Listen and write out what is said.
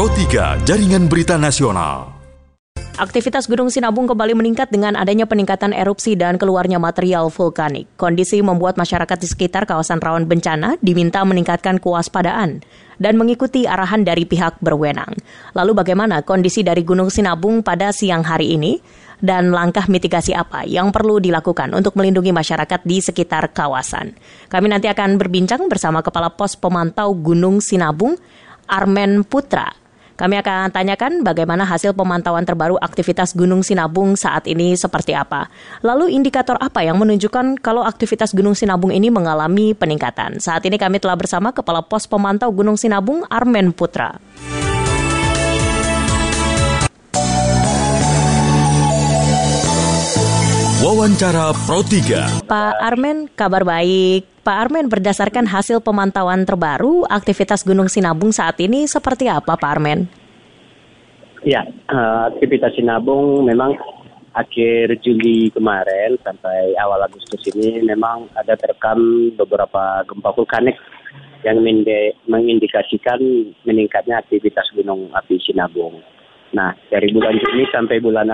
Pro 3 Jaringan Berita Nasional. Aktivitas Gunung Sinabung kembali meningkat dengan adanya peningkatan erupsi dan keluarnya material vulkanik. Kondisi membuat masyarakat di sekitar kawasan rawan bencana diminta meningkatkan kewaspadaan dan mengikuti arahan dari pihak berwenang. Lalu bagaimana kondisi dari Gunung Sinabung pada siang hari ini? Dan langkah mitigasi apa yang perlu dilakukan untuk melindungi masyarakat di sekitar kawasan? Kami nanti akan berbincang bersama Kepala Pos Pemantau Gunung Sinabung, Armen Putra. Kami akan tanyakan bagaimana hasil pemantauan terbaru aktivitas Gunung Sinabung saat ini seperti apa. Lalu indikator apa yang menunjukkan kalau aktivitas Gunung Sinabung ini mengalami peningkatan. Saat ini kami telah bersama Kepala Pos Pemantau Gunung Sinabung, Armen Putra. Wawancara Pro 3. Pak Armen, kabar baik. Pak Armen, berdasarkan hasil pemantauan terbaru, aktivitas Gunung Sinabung saat ini seperti apa, Pak Armen? Ya, aktivitas Sinabung memang akhir Juli kemarin sampai awal Agustus ini memang ada terekam beberapa gempa vulkanik yang mengindikasikan meningkatnya aktivitas gunung api Sinabung. Nah, dari bulan Juni sampai bulan